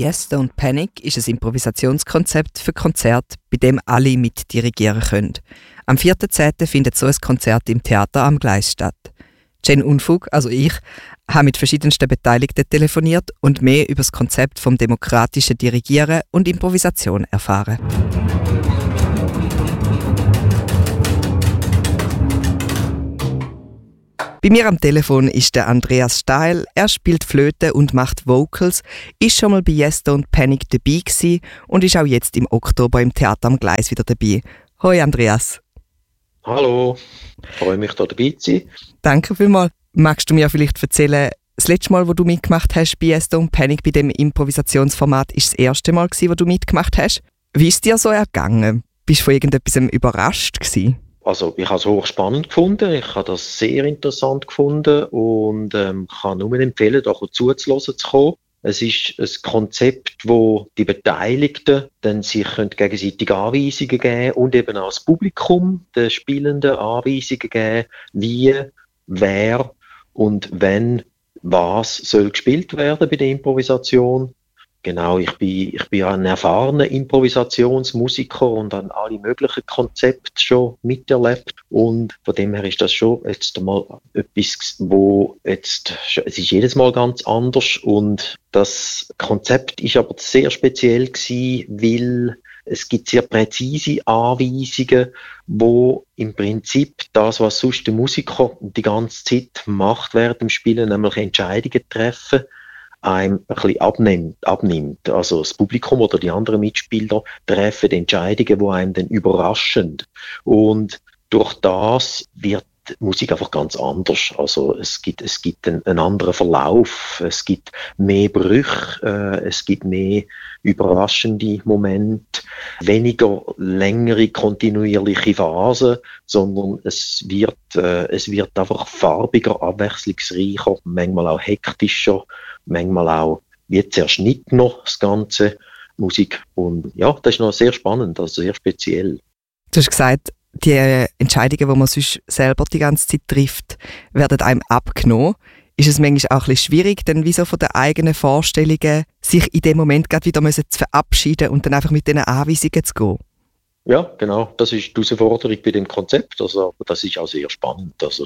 Yes, Don't Panic ist ein Improvisationskonzept für Konzerte, bei dem alle mit dirigieren können. Am 4.10. findet so ein Konzert im Theater am Gleis statt. Jen Unfug, also ich, habe mit verschiedensten Beteiligten telefoniert und mehr über das Konzept vom demokratischen Dirigieren und Improvisation erfahren. Bei mir am Telefon ist der Andreas Stahl. Er spielt Flöte und macht Vocals, ist schon mal bei Yes, Don't Panic dabei gewesen und ist auch jetzt im Oktober im Theater am Gleis wieder dabei. Hoi Andreas. Hallo, freue mich, hier dabei zu sein. Danke vielmals. Magst du mir vielleicht erzählen, das letzte Mal, wo du mitgemacht hast bei Yes, Don't Panic, bei dem Improvisationsformat, ist das erste Mal gewesen, wo du mitgemacht hast? Wie ist dir so ergangen? Bist du von irgendetwas überrascht gewesen? Also ich habe es hochspannend gefunden, ich habe das sehr interessant gefunden und kann nur empfehlen, da zuzuhören zu kommen. Es ist ein Konzept, wo die Beteiligten dann sich gegenseitig Anweisungen geben und eben auch das Publikum den Spielenden Anweisungen geben, wie, wer und wenn was soll gespielt werden bei der Improvisation. Genau, ich bin ja ein erfahrener Improvisationsmusiker und habe alle möglichen Konzepte schon miterlebt. Und von dem her ist das schon jetzt mal etwas, es ist jedes Mal ganz anders. Und das Konzept ist aber sehr speziell gewesen, weil es gibt sehr präzise Anweisungen, wo im Prinzip das, was sonst der Musiker die ganze Zeit macht während dem Spielen, nämlich Entscheidungen treffen, einem ein bisschen abnimmt. Also das Publikum oder die anderen Mitspieler treffen Entscheidungen, die einem dann überraschen. Und durch das wird die Musik einfach ganz anders. Also es gibt einen anderen Verlauf, es gibt mehr Brüche, es gibt mehr überraschende Momente, weniger längere kontinuierliche Phasen, sondern es wird einfach farbiger, abwechslungsreicher, manchmal auch hektischer, manchmal auch wie zerschnittener das ganze Musik. Und ja, das ist noch sehr spannend, also sehr speziell. Du hast gesagt, die Entscheidungen, die man sonst selber die ganze Zeit trifft, werden einem abgenommen. Ist es manchmal auch ein bisschen schwierig, dann wie so von den eigenen Vorstellungen sich in dem Moment gerade wieder zu verabschieden und dann einfach mit diesen Anweisungen zu gehen? Ja, genau. Das ist die Herausforderung bei dem Konzept. Also, das ist auch sehr spannend. Also,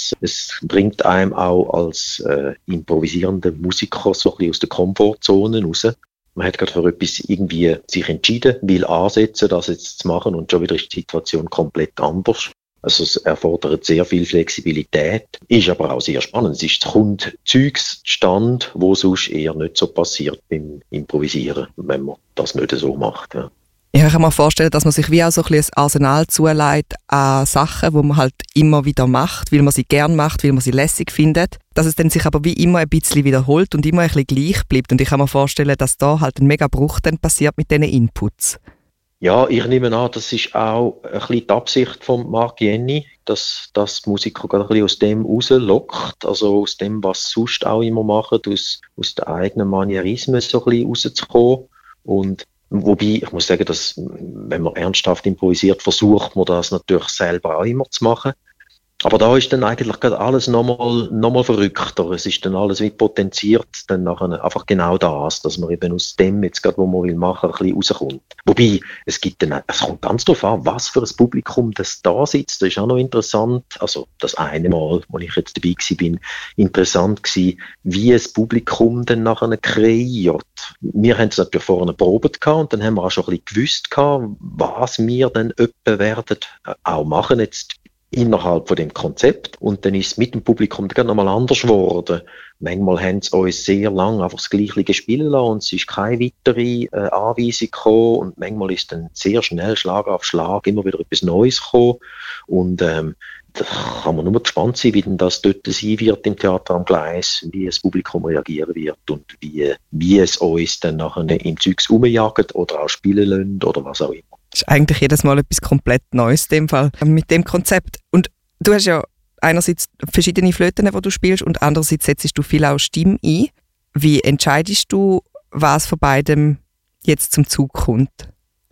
es bringt einem auch als improvisierender Musiker so ein bisschen aus der Komfortzone raus. Man hat gerade für etwas irgendwie sich entschieden, will ansetzen, das jetzt zu machen und schon wieder ist die Situation komplett anders. Also es erfordert sehr viel Flexibilität, ist aber auch sehr spannend. Es kommt Zeugs zustande, wo sonst eher nicht so passiert beim Improvisieren, wenn man das nicht so macht. Ja. Ich kann mir vorstellen, dass man sich wie auch so ein bisschen ein Arsenal zulegt an Sachen, die man halt immer wieder macht, weil man sie gern macht, weil man sie lässig findet, dass es dann sich aber wie immer ein bisschen wiederholt und immer ein bisschen gleich bleibt. Und ich kann mir vorstellen, dass da halt ein mega Bruch dann passiert mit diesen Inputs. Ja, ich nehme an, das ist auch ein bisschen die Absicht von Marc Jenny, dass die Musiker gerade ein bisschen aus dem rauslockt, also aus dem, was sie sonst auch immer machen, aus den eigenen Manierismen so ein bisschen rauszukommen. Und wobei, ich muss sagen, dass, wenn man ernsthaft improvisiert, versucht man das natürlich selber auch immer zu machen. Aber da ist dann eigentlich gerade alles nochmal verrückter. Es ist dann alles wie potenziert, dann nachher einfach genau das, dass man eben aus dem jetzt gerade, wo man will machen, ein bisschen rauskommt. Wobei, es kommt ganz darauf an, was für ein Publikum das da sitzt. Das ist auch noch interessant. Also, das eine Mal, wo ich jetzt dabei war, interessant gewesen, wie ein Publikum dann nachher kreiert. Wir haben es natürlich vorher probiert gehabt und dann haben wir auch schon ein bisschen gewusst gehabt, was wir dann öppe werden auch machen jetzt innerhalb von dem Konzept. Und dann ist es mit dem Publikum dann nochmal anders geworden. Manchmal haben sie uns sehr lange einfach das Gleiche spielen lassen und es ist keine weitere Anweisung gekommen und manchmal ist dann sehr schnell Schlag auf Schlag immer wieder etwas Neues gekommen und da kann man nur gespannt sein, wie denn das dort sein wird im Theater am Gleis, wie das Publikum reagieren wird und wie es uns dann nachher im Zeugs rumjagt oder auch spielen lässt oder was auch immer. Das ist eigentlich jedes Mal etwas komplett Neues in dem Fall mit dem Konzept. Und du hast ja einerseits verschiedene Flöten, die du spielst, und andererseits setzt du viel auch Stimme ein. Wie entscheidest du, was von beidem jetzt zum Zug kommt?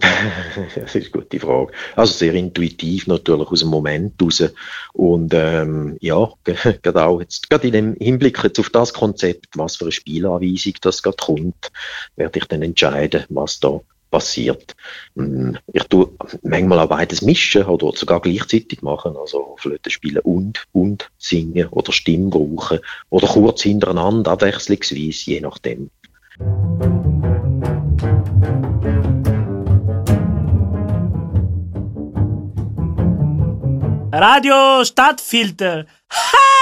Das ist eine gute Frage. Also sehr intuitiv natürlich aus dem Moment raus. Und ja, gerade auch jetzt, gerade in dem Hinblick jetzt auf das Konzept, was für eine Spielanweisung das gerade kommt, werde ich dann entscheiden, was da passiert. Ich tue manchmal auch beides mischen oder sogar gleichzeitig machen, also Flöte spielen und singen oder Stimme brauchen oder kurz hintereinander, abwechslungsweise, je nachdem. Radio Stadtfilter. Ha!